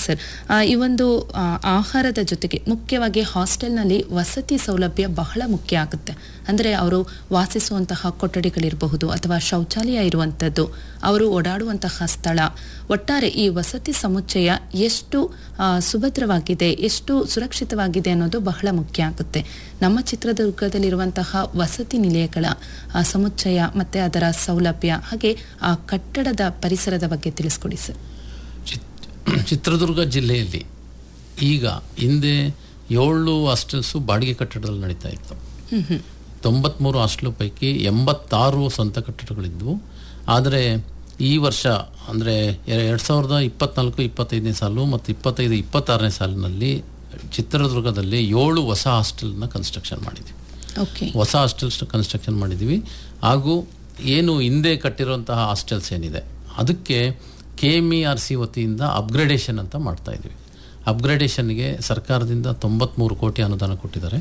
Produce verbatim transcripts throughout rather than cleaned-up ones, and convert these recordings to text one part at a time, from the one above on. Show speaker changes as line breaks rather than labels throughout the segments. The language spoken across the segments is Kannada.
ಸರ್. ಈ ಒಂದು ಆಹಾರದ ಜೊತೆಗೆ ಮುಖ್ಯವಾಗಿ ಹಾಸ್ಟೆಲ್ನಲ್ಲಿ ವಸತಿ ಸೌಲಭ್ಯ ಬಹಳ ಮುಖ್ಯ ಆಗುತ್ತೆ. ಅಂದರೆ ಅವರು ವಾಸಿಸುವಂತಹ ಕೊಠಡಿಗಳಿರಬಹುದು ಅಥವಾ ಶೌಚಾಲಯ ಇರುವಂಥದ್ದು, ಅವರು ಓಡಾಡುವಂತಹ ಸ್ಥಳ, ಒಟ್ಟಾರೆ ಈ ವಸತಿ ಸಮುಚ್ಚಯ ಎಷ್ಟು ಸುಭದ್ರವಾಗಿದೆ, ಎಷ್ಟು ಸುರಕ್ಷಿತವಾಗಿದೆ ಅನ್ನೋದು ಬಹಳ ಮುಖ್ಯ ಆಗುತ್ತೆ. ನಮ್ಮ ಚಿತ್ರದುರ್ಗದಲ್ಲಿರುವಂತಹ ವಸತಿ ನಿಲಯಗಳ ಸಮುಚ್ಚಯ ಮತ್ತು ಅದರ ಸೌಲಭ್ಯ ಹಾಗೆ ಆ ಕಟ್ಟಡದ ಪರಿಸರದ ಬಗ್ಗೆ ತಿಳಿಸ್ಕೊಡಿ ಸರ್.
ಚಿತ್ರದುರ್ಗ ಜಿಲ್ಲೆಯಲ್ಲಿ ಈಗ ಹಿಂದೆ ಏಳು ಹಾಸ್ಟೆಲ್ಸು ಬಾಡಿಗೆ ಕಟ್ಟಡದಲ್ಲಿ ನಡೀತಾ ಇತ್ತು. ತೊಂಬತ್ಮೂರು ಹಾಸ್ಟೆಲ್ ಪೈಕಿ ಎಂಬತ್ತಾರು ಸ್ವಂತ ಕಟ್ಟಡಗಳಿದ್ವು. ಆದರೆ ಈ ವರ್ಷ ಅಂದರೆ ಎರಡು ಸಾವಿರದ ಇಪ್ಪತ್ನಾಲ್ಕು ಇಪ್ಪತ್ತೈದನೇ ಸಾಲು ಮತ್ತು ಇಪ್ಪತ್ತೈದು ಇಪ್ಪತ್ತಾರನೇ ಸಾಲಿನಲ್ಲಿ ಚಿತ್ರದುರ್ಗದಲ್ಲಿ ಏಳು ಹೊಸ ಹಾಸ್ಟೆಲ್ನ ಕನ್ಸ್ಟ್ರಕ್ಷನ್ ಮಾಡಿದ್ವಿ. ಹೊಸ ಹಾಸ್ಟೆಲ್ಸ್ ಕನ್ಸ್ಟ್ರಕ್ಷನ್ ಮಾಡಿದ್ವಿ. ಹಾಗೂ ಏನು ಹಿಂದೆ ಕಟ್ಟಿರುವಂತಹ ಹಾಸ್ಟೆಲ್ಸ್ ಏನಿದೆ ಅದಕ್ಕೆ K M E R C ವತಿಯಿಂದ ಅಪ್ಗ್ರೇಡೇಷನ್ ಅಂತ ಮಾಡ್ತಾ ಇದ್ವಿ. ಅಪ್ಗ್ರೇಡೇಷನ್ಗೆ ಸರ್ಕಾರದಿಂದ ತೊಂಬತ್ಮೂರು ಕೋಟಿ ಅನುದಾನ ಕೊಟ್ಟಿದ್ದಾರೆ.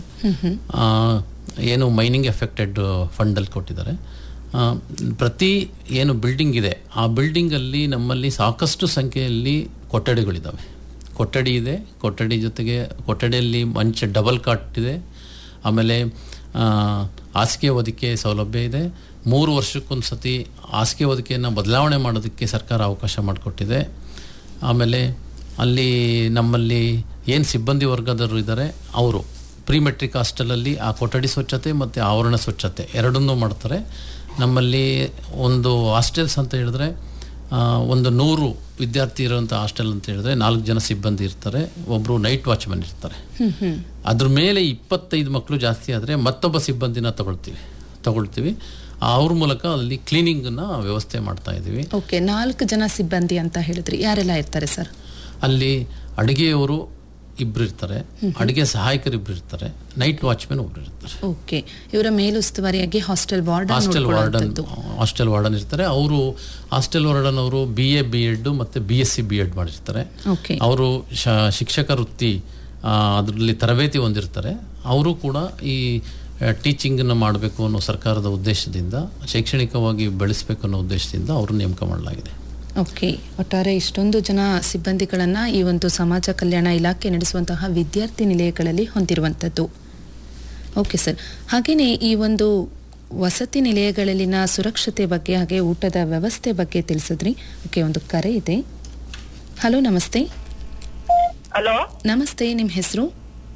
ಏನು ಮೈನಿಂಗ್ ಎಫೆಕ್ಟೆಡ್ ಫಂಡಲ್ಲಿ ಕೊಟ್ಟಿದ್ದಾರೆ. ಪ್ರತಿ ಏನು ಬಿಲ್ಡಿಂಗ್ ಇದೆ ಆ ಬಿಲ್ಡಿಂಗಲ್ಲಿ ನಮ್ಮಲ್ಲಿ ಸಾಕಷ್ಟು ಸಂಖ್ಯೆಯಲ್ಲಿ ಕೊಠಡಿಗಳಿದ್ದಾವೆ. ಕೊಠಡಿ ಇದೆ, ಕೊಠಡಿ ಜೊತೆಗೆ ಕೊಠಡಿಯಲ್ಲಿ ಮಂಚ ಡಬಲ್ ಕಾಟ್ ಇದೆ. ಆಮೇಲೆ ಹಾಸಿಗೆ ಹೊದಿಕೆ ಸೌಲಭ್ಯ ಇದೆ. ಮೂರು ವರ್ಷಕ್ಕೊಂದು ಸತಿ ಹಾಸಿಗೆ ಹೊದಿಕೆಯನ್ನು ಬದಲಾವಣೆ ಮಾಡೋದಕ್ಕೆ ಸರ್ಕಾರ ಅವಕಾಶ ಮಾಡಿಕೊಟ್ಟಿದೆ. ಆಮೇಲೆ ಅಲ್ಲಿ ನಮ್ಮಲ್ಲಿ ಏನು ಸಿಬ್ಬಂದಿ ವರ್ಗದವರು ಇದ್ದಾರೆ ಅವರು ಪ್ರೀ ಮೆಟ್ರಿಕ್ ಹಾಸ್ಟೆಲಲ್ಲಿ ಆ ಕೊಠಡಿ ಸ್ವಚ್ಛತೆ ಮತ್ತು ಆವರಣ ಸ್ವಚ್ಛತೆ ಎರಡನ್ನೂ ಮಾಡ್ತಾರೆ. ನಮ್ಮಲ್ಲಿ ಒಂದು ಹಾಸ್ಟೆಲ್ಸ್ ಅಂತ ಹೇಳಿದ್ರೆ ಒಂದು ನೂರು ವಿದ್ಯಾರ್ಥಿ ಇರುವಂಥ ಹಾಸ್ಟೆಲ್ ಅಂತ ಹೇಳಿದ್ರೆ ನಾಲ್ಕು ಜನ ಸಿಬ್ಬಂದಿ ಇರ್ತಾರೆ, ಒಬ್ಬರು ನೈಟ್ ವಾಚ್ಮನ್ ಇರ್ತಾರೆ. ಅದ್ರ ಮೇಲೆ ಇಪ್ಪತ್ತೈದು ಮಕ್ಕಳು ಜಾಸ್ತಿ ಆದರೆ ಮತ್ತೊಬ್ಬ ಸಿಬ್ಬಂದಿನ ತಗೊಳ್ತೀವಿ ತಗೊಳ್ತೀವಿ ಅವ್ರ ಮೂಲಕ ಅಲ್ಲಿ ಕ್ಲೀನಿಂಗ್ನ ವ್ಯವಸ್ಥೆ ಮಾಡ್ತಾ ಇದ್ದೀವಿ.
ಓಕೆ, ನಾಲ್ಕು ಜನ ಸಿಬ್ಬಂದಿ ಅಂತ ಹೇಳಿದ್ರಿ, ಯಾರೆಲ್ಲ ಇರ್ತಾರೆ ಸರ್?
ಅಲ್ಲಿ ಅಡುಗೆಯವರು ಇಬ್ರು ಇರ್ತಾರೆ, ಅಡುಗೆ ಸಹಾಯಕರು ಇಬ್ರು ಇರ್ತಾರೆ, ನೈಟ್ ವಾಚ್ಮೆನ್ ಒಬ್ರು ಇರ್ತಾರೆ.
ಓಕೆ, ಇವರ ಮೇಲುಸ್ತುವಾರಿಯಾಗಿ hostel warden
hostel warden hostel warden ಇರ್ತಾರೆ. ಅವರು ಹಾಸ್ಟೆಲ್ ವಾರ್ಡನ್ ಅವರು ಬಿ ಎ ಬಿ ಎಡ್ ಮತ್ತು B S C B Ed ಮಾಡಿರ್ತಾರೆ. ಅವರು ಶಿಕ್ಷಕ ವೃತ್ತಿ ಅದರಲ್ಲಿ ತರಬೇತಿ ಹೊಂದಿರ್ತಾರೆ. ಅವರು ಕೂಡ ಈ ಟೀಚಿಂಗನ್ನು ಮಾಡಬೇಕು ಅನ್ನೋ ಸರ್ಕಾರದ ಉದ್ದೇಶದಿಂದ, ಶೈಕ್ಷಣಿಕವಾಗಿ ಬೆಳೆಸಬೇಕು ಅನ್ನೋ ಉದ್ದೇಶದಿಂದ ಅವರು ನೇಮಕ ಮಾಡಲಾಗಿದೆ.
ಓಕೆ, ಒಟ್ಟಾರೆ ಇಷ್ಟೊಂದು ಜನ ಸಿಬ್ಬಂದಿಗಳನ್ನು ಈ ಒಂದು ಸಮಾಜ ಕಲ್ಯಾಣ ಇಲಾಖೆ ನಡೆಸುವಂತಹ ವಿದ್ಯಾರ್ಥಿ ನಿಲಯಗಳಲ್ಲಿ ಹೊಂದಿರುವಂಥದ್ದು. ಓಕೆ ಸರ್, ಹಾಗೆಯೇ ಈ ಒಂದು ವಸತಿ ನಿಲಯಗಳಲ್ಲಿನ ಸುರಕ್ಷತೆ ಬಗ್ಗೆ ಹಾಗೆ ಊಟದ ವ್ಯವಸ್ಥೆ ಬಗ್ಗೆ ತಿಳಿಸಿದ್ರಿ. ಓಕೆ, ಒಂದು ಕರೆ ಇದೆ. ಹಲೋ, ನಮಸ್ತೆ.
ಹಲೋ,
ನಮಸ್ತೆ, ನಿಮ್ಮ ಹೆಸರು?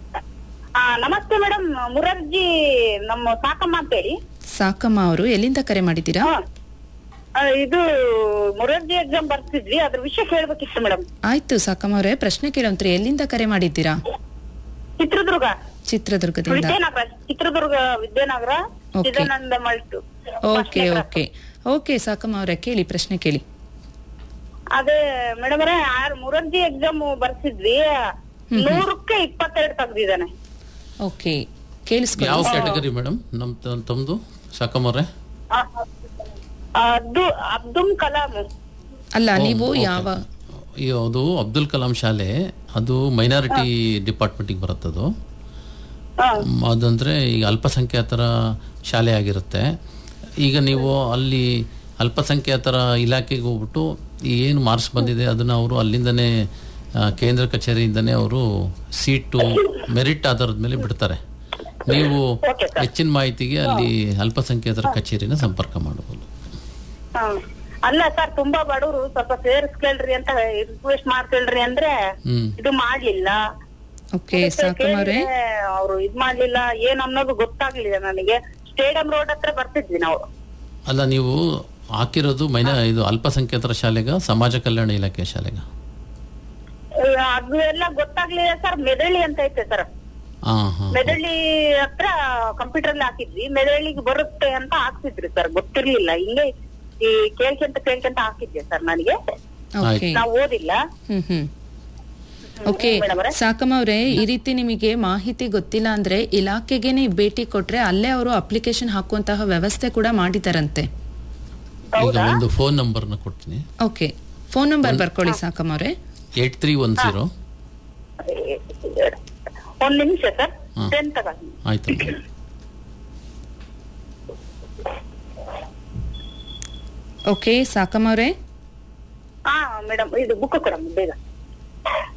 ನಮಸ್ತೆ ಮೇಡಮ್, ಮುರಾರ್ಜಿ ನಮ್ಮ ಸಾಕಮ್ಮ ಅಂತೇಳಿ.
ಸಾಕಮ್ಮ ಅವರು ಎಲ್ಲಿಂದ ಕರೆ ಮಾಡಿದ್ದೀರಾ?
ಇದು ಮುರಾರ್ಜಿ ಎಕ್ಸಾಮ್ ಬರ್ತಿದ್ವಿ, ಅದ್ರ ವಿಷಯ ಕೇಳಬೇಕಿತ್ತು ಮೇಡಮ್.
ಆಯ್ತು ಸಾಕಮ್ಮ ಅವರೇ, ಪ್ರಶ್ನೆ ಕೇಳಂತ್ರಿ. ಎಲ್ಲಿಂದ ಕರೆ ಮಾಡಿದ್ದೀರಾ?
ಚಿತ್ರದುರ್ಗ.
ಚಿತ್ರದುರ್ಗದಿಂದ?
Vidyanagar, Chitradurga Vidyanagar, Chidananda ಮಲ್ಟು.
Okay okay okay ಸಾಕಮ್ಮ ಅವರೇ, ಕೇಳಿ, ಪ್ರಶ್ನೆ ಕೇಳಿ.
ಅದೇ ಮೇಡಮ್ ಅವರೇ, ಮುರಾರ್ಜಿ ಎಕ್ಸಾಮ್ ಬರ್ತಿದ್ವಿ, ನೂರಕ್ಕೆ ಇಪ್ಪತ್ತೆರಡು ತೆಗ್ದಿದ್ದಾನೆ.
ಓಕೆ, ಕೇಳಿಸ್ಕೊಳ್ಳಿ.
ಯಾವ ಕ್ಯಾಟಗರಿ ಮೇಡಮ್ ನಮ್ ತಮ್ದು ಸಾಕಮ್ಮ ಅವರೇ?
ಅಬ್ದುಲ್ ಕಲಾಂ.
ಅಲ್ಲ, ನೀವು ಯಾವ?
ಅದು ಅಬ್ದುಲ್ ಕಲಾಂ ಶಾಲೆ, ಅದು ಮೈನಾರಿಟಿ ಡಿಪಾರ್ಟ್ಮೆಂಟಿಗೆ ಬರುತ್ತದು. ಅದಂದ್ರೆ ಈಗ ಅಲ್ಪಸಂಖ್ಯಾತರ ಶಾಲೆ ಆಗಿರುತ್ತೆ. ಈಗ ನೀವು ಅಲ್ಲಿ ಅಲ್ಪಸಂಖ್ಯಾತರ ಇಲಾಖೆಗೆ ಹೋಗ್ಬಿಟ್ಟು ಏನು ಮಾರ್ಕ್ಸ್ ಬಂದಿದೆ ಅದನ್ನು ಅವರು ಅಲ್ಲಿಂದನೇ ಕೇಂದ್ರ ಕಚೇರಿಯಿಂದನೇ ಅವರು ಸೀಟು ಮೆರಿಟ್ ಆಧಾರದ ಮೇಲೆ ಬಿಡ್ತಾರೆ. ನೀವು ಹೆಚ್ಚಿನ ಮಾಹಿತಿಗೆ ಅಲ್ಲಿ ಅಲ್ಪಸಂಖ್ಯಾತರ ಕಚೇರಿನ ಸಂಪರ್ಕ ಮಾಡಬಹುದು.
ಅಲ್ಲ ಸರ್, ತುಂಬಾ ಬಡವರು, ಸ್ವಲ್ಪ ಸೇರಿಸ್ಕೊಳ್ರಿ ಅಂತ ರಿಕ್ವೆಸ್ಟ್ ಮಾಡ್ಕೊಳ್ರಿ ಅಂದ್ರೆ ಇದು ಮಾಡ್ಲಿಲ್ಲ. ಅವ್ರು ಇದ್ ಮಾಡ್ಲಿಲ್ಲ, ಏನ್ ಅನ್ನೋದು ಗೊತ್ತಾಗ್ಲಿಲ್ಲ ನನಗೆ. ಸ್ಟೇಡಿಯಂ ರೋಡ್ ಹತ್ರ ಬರ್ತಿದ್ವಿ ನಾವು.
ಅಲ್ಲ, ನೀವು ಹಾಕಿರೋದು ಮೈನಾ ಇದು ಅಲ್ಪಸಂಖ್ಯಾತರ ಶಾಲೆಗ ಸಮಾಜ ಕಲ್ಯಾಣ ಇಲಾಖೆ ಶಾಲೆಗ?
ಅದು ಎಲ್ಲ ಗೊತ್ತಾಗ್ಲಿಲ್ಲ ಸರ್. ಮೆದಳಿ ಅಂತ ಐತೆ ಸರ್, ಮೆದಳಿ ಹತ್ರ ಕಂಪ್ಯೂಟರ್ ಅಲ್ಲಿ ಹಾಕಿದ್ವಿ. ಮೆದಳಿಗೆ ಬರುತ್ತೆ ಅಂತ ಹಾಕ್ತಿದ್ರಿ ಸರ್, ಗೊತ್ತಿರ್ಲಿಲ್ಲ. ಹಿಂಗೆ ಈ ಕೇಳ್ಕೊಂತ ಕೇಳ್ಕೊಂತ ಹಾಕಿದ್ದೆ ಸರ್. ನನಗೆ ನಾವು ಓದಿಲ್ಲ.
ಓಕೆ ಸಾಕಮ್ಮ ಅವರೇ, ಈ ರೀತಿ ನಿಮಗೆ ಮಾಹಿತಿ ಗೊತ್ತಿಲ್ಲ ಅಂದ್ರೆ ಇಲಾಖೆಗೆ ಭೇಟಿ ಕೊಟ್ರೆ ಅಲ್ಲೇ ಅವರು ಅಪ್ಲಿಕೇಶನ್ ಹಾಕುವಂತಹ ವ್ಯವಸ್ಥೆ ಕೂಡ ಮಾಡಿದಾರಂತೆ.
ಒಂದು ಫೋನ್ ನಂಬರ್ ನ ಕೊಡ್ತೀನಿ.
ಓಕೆ, ಫೋನ್ ನಂಬರ್ ಬರ್ಕೊಳ್ಳಿ ಸಾಕಮ್ಮ ಅವರೇ.
Eight three one zero.
ಒಂದ್ ನಿಮಿಷ ಸರ್,
ಆಯ್ತು.
ಓಕೆ ಸಾಕಮ್ಮ ಅವರೇ.
ಹಾ ಮೇಡಮ್, ಇದು ಬುಕ್ ಕೊಡಮ್ಮ ಬೇಗ.